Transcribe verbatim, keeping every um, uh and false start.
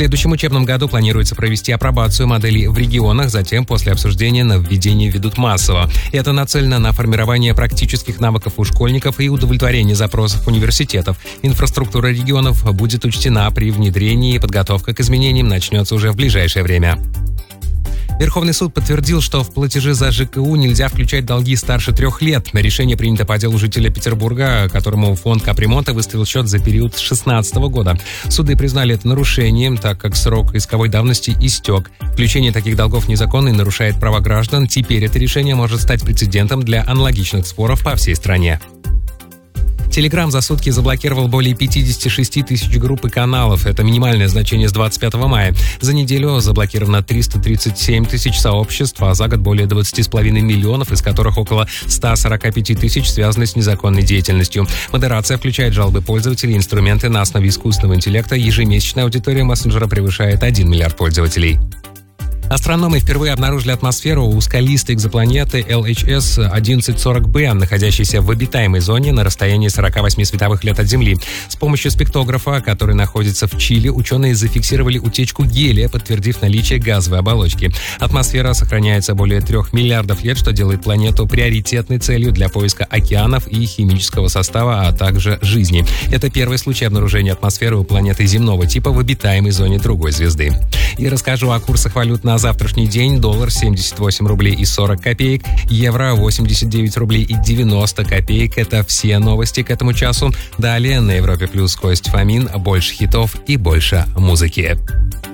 следующем учебном году планируется провести апробацию моделей в регионах, затем после обсуждения нововведения введут массово. Это нацелено на формирование практических навыков у школьников и удовлетворение запросов университетов. Инфраструктура регионов будет учтена при внедрении, и подготовка к изменениям начнется уже в ближайшее время. Верховный суд подтвердил, что в платежи за ЖКУ нельзя включать долги старше трех лет. Решение принято по делу жителя Петербурга, которому фонд капремонта выставил счет за период с две тысячи шестнадцатого года. Суды признали это нарушением, так как срок исковой давности истек. Включение таких долгов незаконно и нарушает права граждан. Теперь это решение может стать прецедентом для аналогичных споров по всей стране. Телеграм за сутки заблокировал более пятьдесят шесть тысяч групп и каналов. Это минимальное значение с двадцать пятого мая. За неделю заблокировано триста тридцать семь тысяч сообществ, а за год более двадцать с половиной миллионов, из которых около ста сорока пяти тысяч связаны с незаконной деятельностью. Модерация включает жалобы пользователей, инструменты на основе искусственного интеллекта. Ежемесячная аудитория мессенджера превышает один миллиард пользователей. Астрономы впервые обнаружили атмосферу у скалистой экзопланеты эл эйч эс одиннадцать сорок бэ, находящейся в обитаемой зоне на расстоянии сорока восьми световых лет от Земли. С помощью спектрографа, который находится в Чили, ученые зафиксировали утечку гелия, подтвердив наличие газовой оболочки. Атмосфера сохраняется более трех миллиардов лет, что делает планету приоритетной целью для поиска океанов и химического состава, а также жизни. Это первый случай обнаружения атмосферы у планеты земного типа в обитаемой зоне другой звезды. И расскажу о курсах валют на завтрашний день. Доллар семьдесят восемь рублей и сорок копеек, евро восемьдесят девять рублей и девяносто копеек. Это все новости к этому часу. Далее на Европе Плюс Кость Фомин. Больше хитов и больше музыки.